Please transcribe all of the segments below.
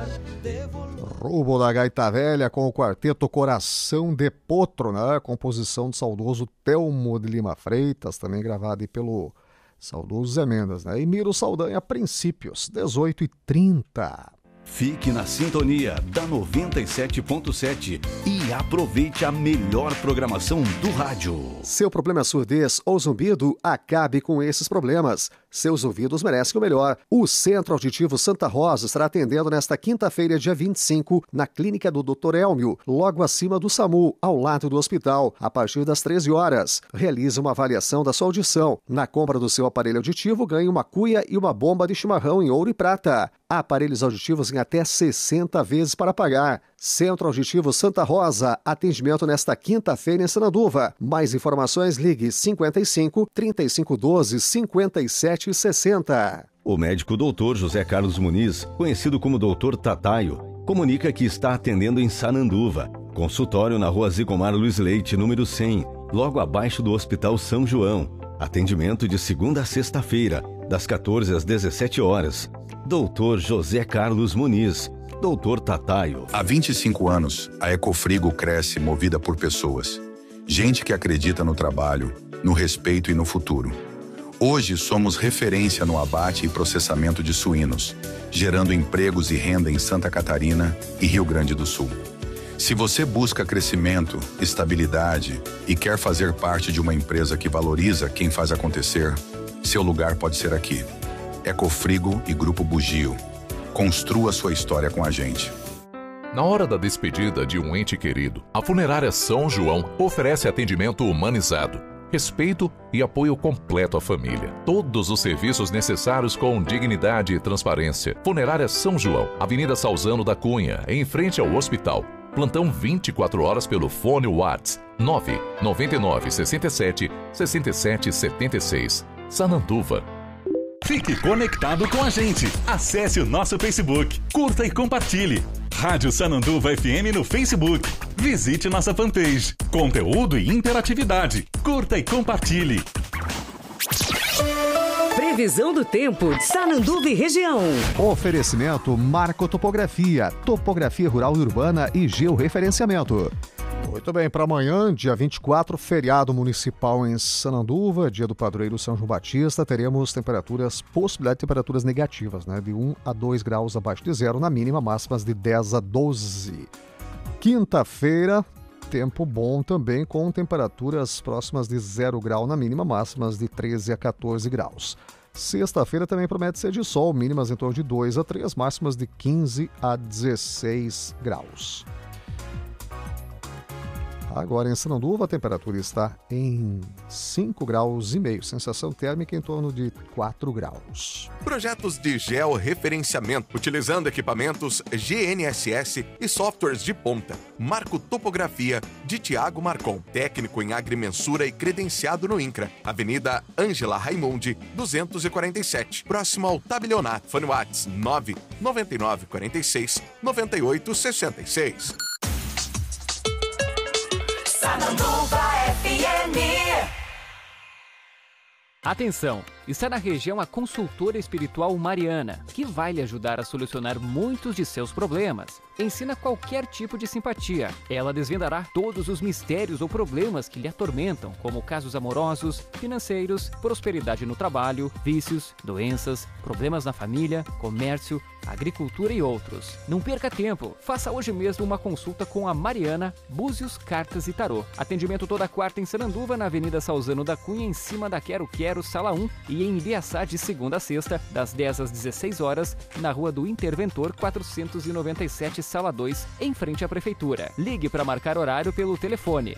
Roubo da Gaita Velha com o quarteto Coração de Potro, né? Composição do saudoso Telmo de Lima Freitas, também gravada aí pelo saudoso Zé Mendes, né? E Miro Saldanha, Princípios, 18h30. Fique na sintonia da 97.7 e aproveite a melhor programação do rádio. Seu problema é surdez ou zumbido? Acabe com esses problemas. Seus ouvidos merecem o melhor. O Centro Auditivo Santa Rosa estará atendendo nesta quinta-feira, dia 25, na clínica do Dr. Elmio, logo acima do SAMU, ao lado do hospital, a partir das 13 horas. Realize uma avaliação da sua audição. Na compra do seu aparelho auditivo, ganhe uma cuia e uma bomba de chimarrão em ouro e prata. Aparelhos auditivos em até 60 vezes para pagar. Centro Auditivo Santa Rosa, atendimento nesta quinta-feira em Sananduva. Mais informações, ligue 55 3512 5760. O médico Dr. José Carlos Muniz, conhecido como Dr. Tataio, comunica que está atendendo em Sananduva. Consultório na Rua Zigomar Luiz Leite, número 100, logo abaixo do Hospital São João. Atendimento de segunda a sexta-feira, das 14 às 17 horas. Dr. José Carlos Muniz, Dr. Tataio. Há 25 anos, a Ecofrigo cresce movida por pessoas. Gente que acredita no trabalho, no respeito e no futuro. Hoje somos referência no abate e processamento de suínos, gerando empregos e renda em Santa Catarina e Rio Grande do Sul. Se você busca crescimento, estabilidade e quer fazer parte de uma empresa que valoriza quem faz acontecer, seu lugar pode ser aqui. Ecofrigo e Grupo Bugio. Construa sua história com a gente. Na hora da despedida de um ente querido, a Funerária São João oferece atendimento humanizado, respeito e apoio completo à família. Todos os serviços necessários com dignidade e transparência. Funerária São João, Avenida Salzano da Cunha, em frente ao hospital. Plantão 24 horas pelo fone WhatsApp 999 67 67 76. Sananduva. Fique conectado com a gente. Acesse o nosso Facebook, curta e compartilhe. Rádio Sananduva FM no Facebook. Visite nossa fanpage. Conteúdo e interatividade. Curta e compartilhe. Previsão do tempo, Sananduva e região. Oferecimento Marco Topografia, topografia rural e urbana e georreferenciamento. Muito bem, para amanhã, dia 24, feriado municipal em Sananduva, dia do padroeiro São João Batista, teremos possibilidade de temperaturas negativas, né? De 1 a 2 graus abaixo de zero, na mínima, máximas de 10 a 12. Quinta-feira, tempo bom também, com temperaturas próximas de 0 grau na mínima, máximas de 13 a 14 graus. Sexta-feira também promete ser de sol, mínimas em torno de 2 a 3, máximas de 15 a 16 graus. Agora em Sananduva a temperatura está em 5,5 graus, sensação térmica em torno de 4 graus. Projetos de georreferenciamento, utilizando equipamentos GNSS e softwares de ponta. Marco Topografia, de Tiago Marcon, técnico em agrimensura e credenciado no INCRA. Avenida Ângela Raimundi, 247, próximo ao Tabelionato. Fone WhatsApp 999 46 98 66. Sananduva FM. Atenção! Está na região a consultora espiritual Mariana, que vai lhe ajudar a solucionar muitos de seus problemas. Ensina qualquer tipo de simpatia. Ela desvendará todos os mistérios ou problemas que lhe atormentam, como casos amorosos, financeiros, prosperidade no trabalho, vícios, doenças, problemas na família, comércio, agricultura e outros. Não perca tempo. Faça hoje mesmo uma consulta com a Mariana, Búzios, Cartas e Tarô. Atendimento toda quarta em Sananduva, na Avenida Salzano da Cunha, em cima da Quero Quero, Sala 1, e em Ibiaçá de segunda a sexta, das 10 às 16 horas, na Rua do Interventor 497, Sala 2, em frente à Prefeitura. Ligue para marcar horário pelo telefone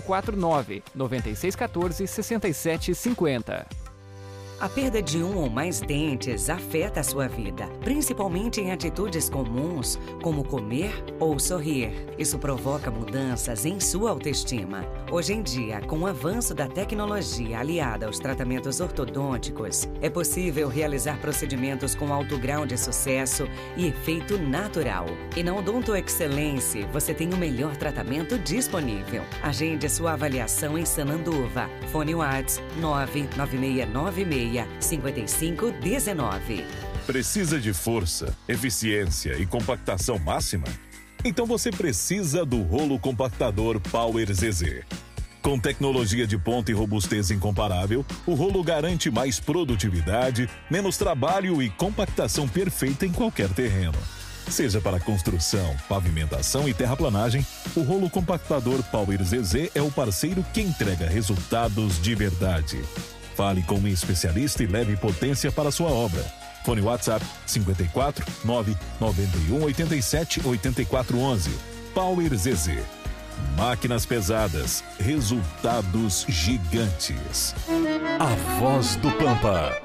549-9614-6750. A perda de um ou mais dentes afeta a sua vida, principalmente em atitudes comuns, como comer ou sorrir. Isso provoca mudanças em sua autoestima. Hoje em dia, com o avanço da tecnologia aliada aos tratamentos ortodônticos, é possível realizar procedimentos com alto grau de sucesso e efeito natural. E na Odonto Excelência, você tem o melhor tratamento disponível. Agende sua avaliação em Sananduva. Fone WhatsApp 99696 5519. Precisa de força, eficiência e compactação máxima? Então você precisa do rolo compactador Power ZZ. Com tecnologia de ponta e robustez incomparável, o rolo garante mais produtividade, menos trabalho e compactação perfeita em qualquer terreno. Seja para construção, pavimentação e terraplanagem, o rolo compactador Power ZZ é o parceiro que entrega resultados de verdade. Fale com um especialista e leve potência para a sua obra. Fone WhatsApp 54 991 87 84 11. Power ZZ. Máquinas pesadas, resultados gigantes. A Voz do Pampa.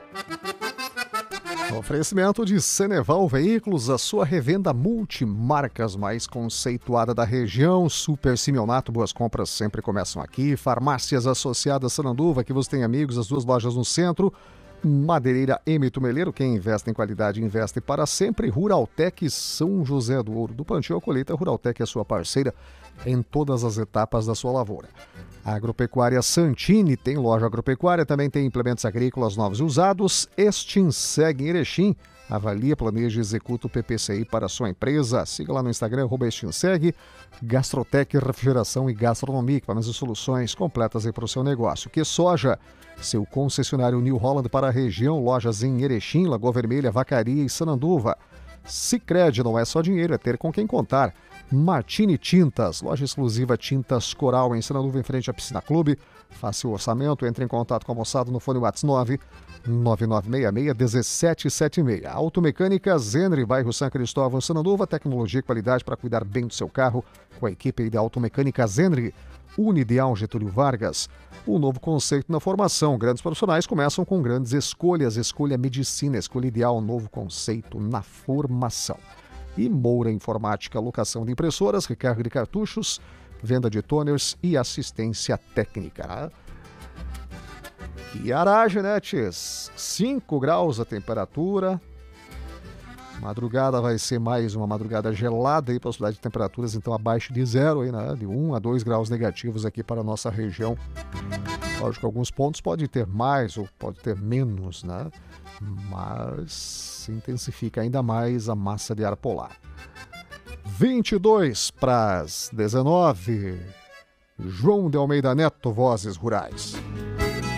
Oferecimento de Ceneval Veículos, a sua revenda multimarcas mais conceituada da região. Super Simeonato, boas compras sempre começam aqui. Farmácias Associadas Sananduva, que você tem amigos, as duas lojas no centro. Madeireira M. Tumeleiro, quem investe em qualidade investe para sempre. Ruraltec São José do Ouro. Do plantio à colheita, Ruraltec é a sua parceira em todas as etapas da sua lavoura. Agropecuária Santini tem loja agropecuária, também tem implementos agrícolas novos e usados. Extinseg em Erechim, avalia, planeja e executa o PPCI para a sua empresa. Siga lá no Instagram, @Extinseg. Gastrotec, refrigeração e gastronomia, equipamentos e soluções completas aí para o seu negócio. Que Soja, seu concessionário New Holland para a região, lojas em Erechim, Lagoa Vermelha, Vacaria e Sananduva. Sicredi, não é só dinheiro, é ter com quem contar. Martini Tintas, loja exclusiva Tintas Coral em Sananduva, em frente à Piscina Clube. Faça o orçamento, entre em contato com a moçada no fone WhatsApp 99966-1776. Automecânica Zenri, bairro São Cristóvão, Sananduva. Tecnologia e qualidade para cuidar bem do seu carro com a equipe da Automecânica Zenri. Unideal Getúlio Vargas. Um novo conceito na formação. Grandes profissionais começam com grandes escolhas. Escolha medicina, escolha ideal, novo conceito na formação. E Moura Informática, locação de impressoras, recarga de cartuchos, venda de toners e assistência técnica. Que aragem, né, tis? 5 graus a temperatura. Madrugada vai ser mais uma madrugada gelada aí, possibilidade de temperaturas então abaixo de 0 aí, né? De 1 a 2 graus negativos aqui para a nossa região. Lógico que alguns pontos pode ter mais ou pode ter menos, né? Mas intensifica ainda mais a massa de ar polar. 22 para as 19. João de Almeida Neto, Vozes Rurais.